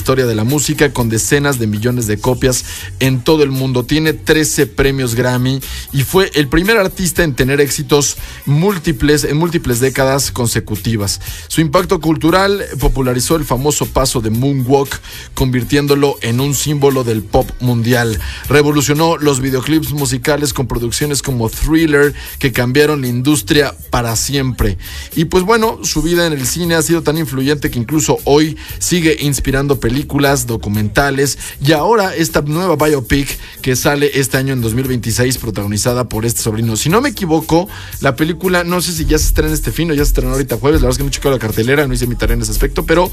historia de la música, con decenas de millones de copias en todo el mundo. Tiene 13 premios Grammy y fue el primer artista en tener éxitos múltiples en múltiples décadas consecutivas. Su impacto cultural popularizó el famoso paso de Moonwalk, convirtiéndolo en un símbolo del pop mundial. Revolucionó los videoclips musicales con producciones como Thriller, que cambiaron la industria para siempre. Y pues bueno, su vida en el cine ha sido tan influyente que incluso hoy sigue inspirando películas, documentales, y ahora esta nueva biopic que sale este año en 2026, protagonizada por este sobrino. Si no me equivoco, la película, no sé si ya se estrena este fin o ya se estrenó ahorita jueves, la verdad es que no he checado la cartelera, no hice mi tarea en ese aspecto, pero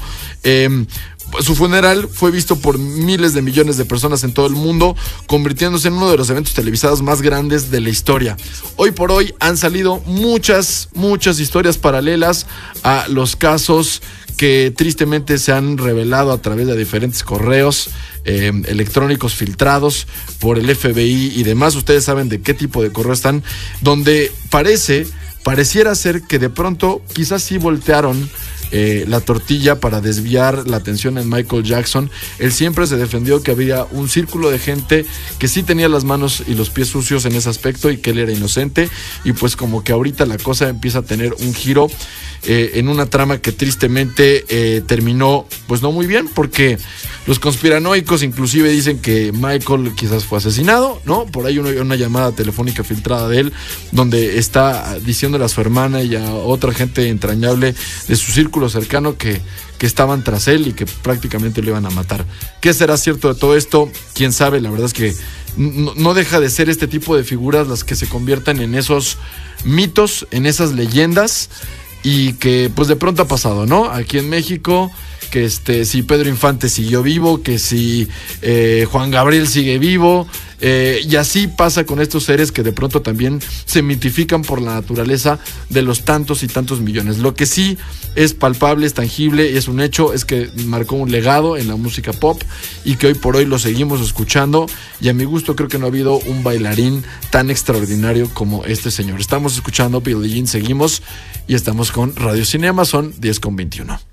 su funeral fue visto por miles de millones de personas en todo el mundo, convirtiéndose en uno de los eventos televisados más grandes de la historia. Hoy por hoy han salido muchas historias paralelas a los casos que tristemente se han revelado a través de diferentes correos electrónicos filtrados por el FBI y demás. Ustedes saben de qué tipo de correo están, donde pareciera ser que de pronto quizás sí voltearon la tortilla para desviar la atención en Michael Jackson. Él siempre se defendió que había un círculo de gente que sí tenía las manos y los pies sucios en ese aspecto y que él era inocente, y pues como que ahorita la cosa empieza a tener un giro en una trama que tristemente terminó pues no muy bien, porque los conspiranoicos inclusive dicen que Michael quizás fue asesinado, ¿no? Por ahí una llamada telefónica filtrada de él donde está diciéndole a su hermana y a otra gente entrañable de su círculo cercano que estaban tras él y que prácticamente lo iban a matar. ¿Qué será cierto de todo esto? Quién sabe. La verdad es que no deja de ser este tipo de figuras las que se conviertan en esos mitos, en esas leyendas, y que pues de pronto ha pasado, ¿no? Aquí en México, que si Pedro Infante siguió vivo, que si Juan Gabriel sigue vivo, y así pasa con estos seres que de pronto también se mitifican por la naturaleza de los tantos y tantos millones. Lo que sí es palpable, es tangible y es un hecho, es que marcó un legado en la música pop y que hoy por hoy lo seguimos escuchando, y a mi gusto creo que no ha habido un bailarín tan extraordinario como este señor. Estamos escuchando Billie Jean, seguimos y estamos con Radio Cinema, son 10:21.